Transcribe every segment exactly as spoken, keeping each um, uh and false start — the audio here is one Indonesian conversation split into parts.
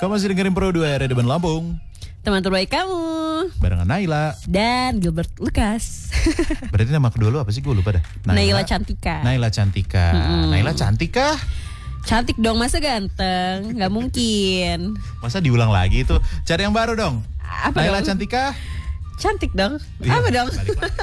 Kamu masih dengerin Pro dua R Deban Lampung. Teman terbaik kamu. Barengan Naila Dan Gilbert Lucas. Berarti nama kedua lu apa sih? Gue lupa dah. Naila, Naila Cantika. Naila Cantika. Mm-hmm. Naila Cantika. Cantik dong, masa ganteng? Gak mungkin. Masa diulang lagi itu? Cari yang baru dong. Apa Naila dong? Cantika. Cantik dong. Iya, apa dong?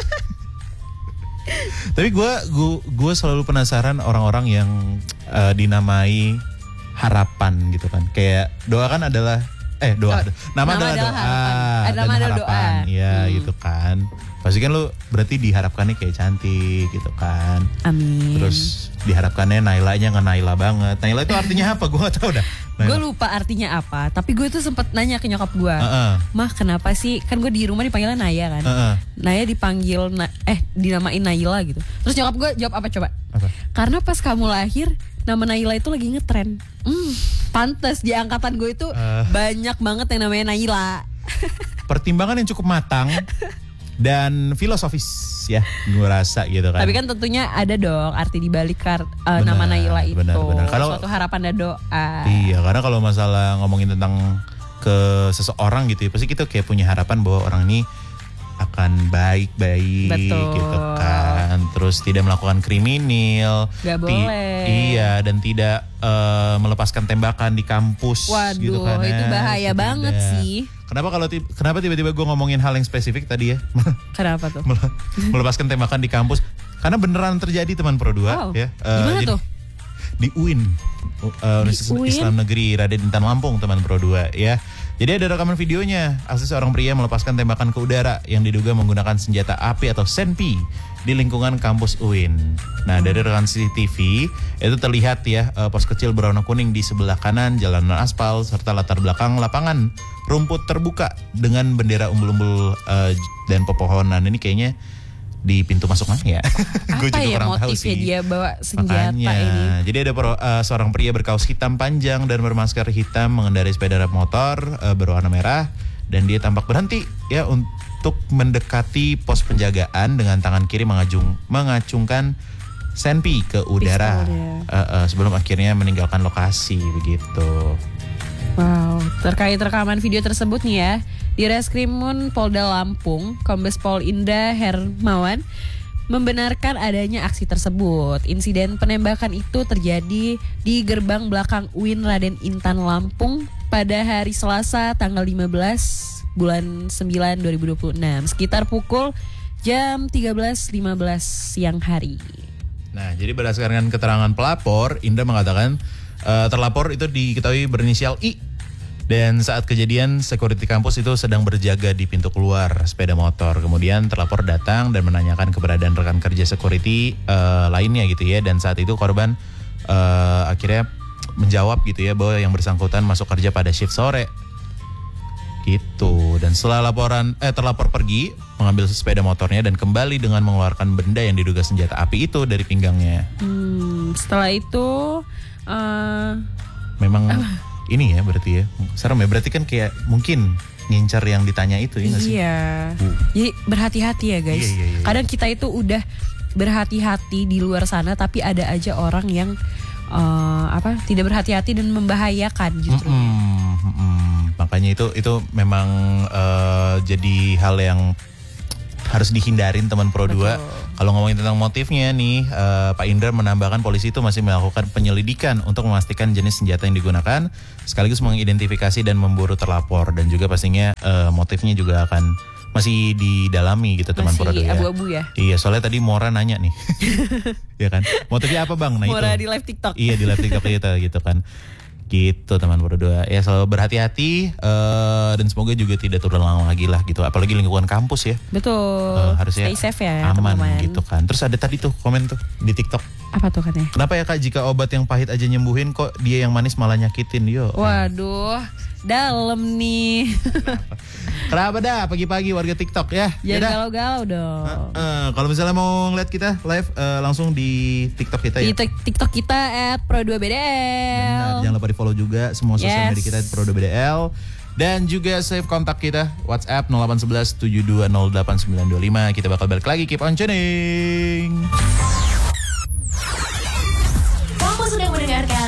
Tapi gue gue selalu penasaran orang-orang yang uh, dinamai harapan gitu kan. Kayak doa kan adalah eh doa. Oh, nama, nama adalah, adalah doa. Harapan. Ada nama adalah doa. Iya hmm. gitu kan. Pasti kan lu berarti diharapkannya kayak cantik gitu kan. Amin. Terus diharapkannya Nailanya nggak Naila banget. Naila itu artinya apa? Gue gak tahu dah. Gue lupa artinya apa. Tapi gue tuh sempet nanya ke nyokap gue. Uh-uh. Mah kenapa sih? Kan gue di rumah dipanggilnya Naya kan. Uh-uh. Naya dipanggil na- eh dinamain Naila gitu. Terus nyokap gue jawab apa coba? Apa? Karena pas kamu lahir nama Naila itu lagi ngetren. Hmm, pantes di angkatan gue itu uh. banyak banget yang namanya Naila. Pertimbangan yang cukup matang dan filosofis ya, gue rasa gitu kan. Tapi kan tentunya ada dong arti dibalik uh, nama Naila itu. Benar, benar. Kalau suatu harapan dan doa. Iya, karena kalau masalah ngomongin tentang ke seseorang gitu ya, pasti kita kayak punya harapan bahwa orang ini akan baik-baik gitu kan. Terus tidak melakukan kriminal. Gak boleh. Iya, dan tidak uh, melepaskan tembakan di kampus. Waduh, gitu kan. Itu bahaya itu banget tidak. sih. Kenapa kalau kenapa tiba-tiba gue ngomongin hal yang spesifik tadi ya? Kenapa tuh? Melepaskan tembakan di kampus. Karena beneran terjadi teman Pro dua. Wow. Ya. Uh, Gimana jadi, tuh? Di U I N. Uh, Universitas Islam Negeri Raden Intan Lampung teman Pro dua ya. Jadi ada rekaman videonya. Aksi seorang pria melepaskan tembakan ke udara yang diduga menggunakan senjata api atau senpi di lingkungan kampus U I N. Nah, hmm. dari rekaman C C T V itu terlihat ya pos kecil berwarna kuning di sebelah kanan jalanan aspal serta latar belakang lapangan rumput terbuka dengan bendera umbul-umbul uh, dan pepohonan. Ini kayaknya di pintu masuk mana ya? Gue juga ya kurang tahu sih. Dia bawa senjata Makanya, ini? Jadi ada pro, uh, seorang pria berkaus hitam panjang dan bermasker hitam mengendarai sepeda motor uh, berwarna merah dan dia tampak berhenti ya untuk mendekati pos penjagaan dengan tangan kiri mengajung, mengacungkan senpi ke udara uh, uh, sebelum akhirnya meninggalkan lokasi begitu. Wow, terkait rekaman video tersebut nih ya, di Reskrimun Polda Lampung, Kombes Pol Indah Hermawan membenarkan adanya aksi tersebut. Insiden penembakan itu terjadi di gerbang belakang U I N Raden Intan Lampung pada hari Selasa tanggal lima belas bulan sembilan dua ribu dua puluh enam sekitar pukul jam tiga belas lima belas siang hari. Nah, jadi berdasarkan keterangan pelapor, Indah mengatakan uh, terlapor itu diketahui berinisial I. Dan saat kejadian, security kampus itu sedang berjaga di pintu keluar sepeda motor. Kemudian terlapor datang dan menanyakan keberadaan rekan kerja security uh, lainnya gitu ya. Dan saat itu korban uh, akhirnya menjawab gitu ya bahwa yang bersangkutan masuk kerja pada shift sore. Gitu. Dan setelah laporan eh terlapor pergi mengambil sepeda motornya dan kembali dengan mengeluarkan benda yang diduga senjata api itu dari pinggangnya. Hmm, setelah itu uh, memang uh. Ini ya berarti ya, serem ya, berarti kan kayak mungkin ngincar yang ditanya itu ya gak sih? Iya, uh. jadi berhati-hati ya guys. Iya, iya, iya. Kadang kita itu udah berhati-hati di luar sana, tapi ada aja orang yang uh, apa tidak berhati-hati dan membahayakan justru. Mm-hmm, mm-hmm. Makanya itu itu memang uh, jadi hal yang harus dihindarin teman Pro dua. Kalau ngomongin tentang motifnya nih, uh, Pak Indra menambahkan polisi itu masih melakukan penyelidikan untuk memastikan jenis senjata yang digunakan, sekaligus mengidentifikasi dan memburu terlapor, dan juga pastinya uh, motifnya juga akan masih didalami gitu teman Pro dua. Masih abu-abu ya? Iya, soalnya tadi Mora nanya nih, ya kan, motifnya apa bang? Nah, Mora itu. di live TikTok. Iya di live TikTok kita gitu kan. Gitu teman Pro dua. Ya selalu berhati-hati uh, dan semoga juga tidak terulang lagi lah gitu. Apalagi lingkungan kampus ya. Betul. Uh, harusnya stay safe ya, aman teman-teman. Gitu kan. Terus ada tadi tuh komen tuh di TikTok. Apa tuh katanya? Kenapa ya Kak jika obat yang pahit aja nyembuhin kok dia yang manis malah nyakitin? Yo. Waduh, dalam nih. Kenapa dah pagi-pagi warga TikTok ya? Jangan galau-galau dong. Uh, uh, kalau misalnya mau ngeliat kita live uh, langsung di TikTok kita ya. Di TikTok kita at Pro dua B D L. Benar, jangan lupa di follow juga semua sosial yes. media kita Pro dua B D L. Dan juga save kontak kita WhatsApp nol delapan satu satu tujuh dua nol delapan sembilan dua lima. Kita bakal balik lagi, keep on tuning. Kamu sedang mendengarkan